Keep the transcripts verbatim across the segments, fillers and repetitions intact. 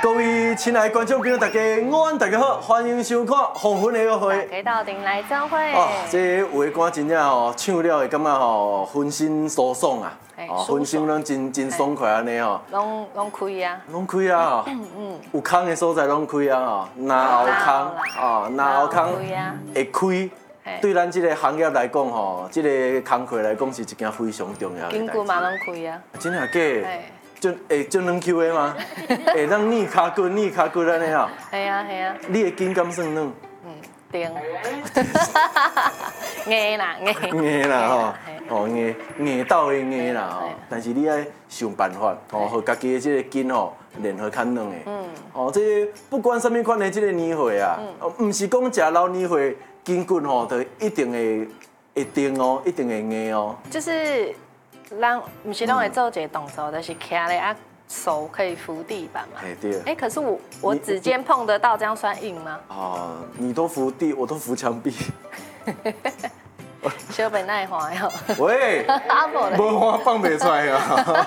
各位亲爱的观众朋友，大家午安，大家好，欢迎收看《黄昏的约会》。 大家到顶来朝会。 哦，这有的歌真正吼，唱了会感觉吼，浑身舒爽啊，哦，浑身拢真真爽快安尼吼。 拢拢开啊。 拢开啊！嗯，有空的所在拢开啊！吼，哪有空啊？哪有空会开？对咱这个行业来讲吼，这个工课来讲是一件非常重要的。 筋骨嘛拢开啊。 真的假？就会就软 Q 的吗？会当捏骹骨、捏骹骨安尼啊？ 系啊系啊。 你的筋敢算软？ 嗯，定。硬啦硬。 硬啦吼，哦硬硬到的硬啦吼。但是你爱想办法，哦，互家己的这个筋吼练好较软的。嗯。哦，这不管什么款的这个年岁啊，哦，唔是讲食老年岁筋骨吼，就一定会会定哦，一定会硬哦。 就是。咱不是拢会做一个动作，就是徛咧啊，手可以扶地板嘛。 哎对。 哎，可是我我指尖碰得到，这样算硬吗？ 哦，你都扶地，我都扶墙壁。 小本耐滑哟。 喂。 阿无咧。 无花放袂出来啊。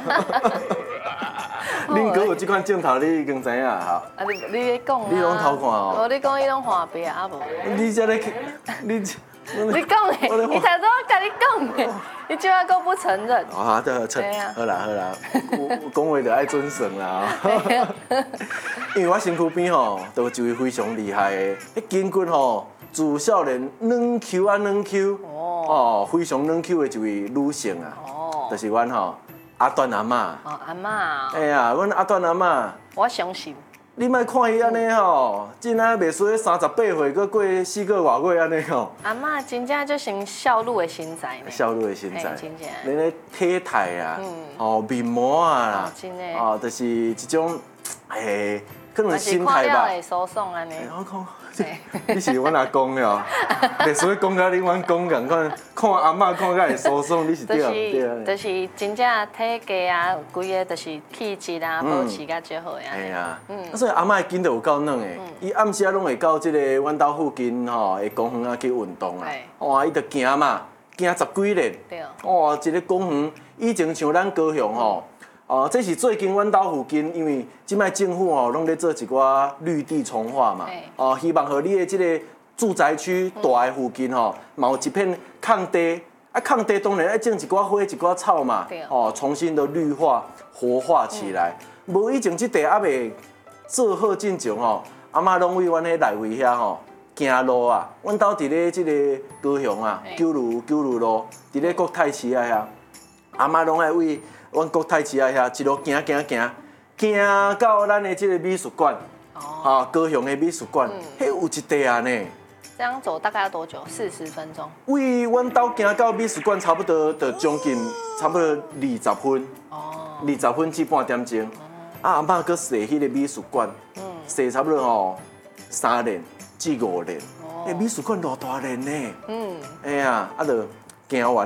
恁哥有这款镜头，你已经知影哈。 啊，你你咧讲啊？ 你拢偷看哦。 无你讲伊拢滑壁啊无？ 你这咧，你。 你讲的，你才说跟你讲的，你居然都不承认。 啊，对，承，好啦好啦，讲话就爱准绳啦。因为我身躯边吼，都有一位非常厉害的，迄筋骨吼，自少年软 Q 啊软 Q， 哦，非常软 Q 的一位女性啊，哦，就是阮吼阿段阿嬷。 哦，阿嬷。 哎呀，阮阿段阿嬷。 我相信。 你莫看伊安尼吼，真啊袂输三十八岁，佮过四个外月安尼吼。 阿嬷真正就成孝女的身材呢。 孝女的身材， 真正。 恁咧体态啊，哦面膜啊， 真的。 哦，就是一种，诶，可能心态吧。 看了会舒爽安尼。 我看，你是阮阿公了，袂输讲甲你阮讲共款，看阿嬷看甲会舒爽，你是对对。就是真正体格啊，规个就是气质啊，保持甲最好呀。 系啊，嗯，所以阿嬷的筋就有够软的，伊暗时啊拢会到即个阮兜附近吼的公园啊去运动啊，哇，伊就行嘛，行十几年，哇，一个公园以前像咱高雄吼。哦，这是最近阮兜附近，因为即摆政府哦，拢咧做一寡绿地重化嘛。哦，希望和你的这个住宅区大的附近吼，嘛有一片空地，啊，空地当然要种一寡花、一寡草嘛。哦，重新的绿化、活化起来。无以前即地还未做好进前吼，阿嬷拢为阮迄内围遐吼行路啊。阮兜伫咧即个高雄啊，九如九如路，伫咧国泰市啊遐，阿嬷拢爱为。阮国泰市啊遐一路行行行，行到咱的这个美术馆，啊，高雄的美术馆，迄有一地啊呢。 这样走大概要多久？四十分钟。 为阮兜行到美术馆，差不多就将近差不多二十分。哦。二十分至半点钟。啊，阿嬷搁踅迄个美术馆，踅差不多吼三年至五年。哦。迄美术馆偌大年呢？嗯。哎呀，啊，就行完。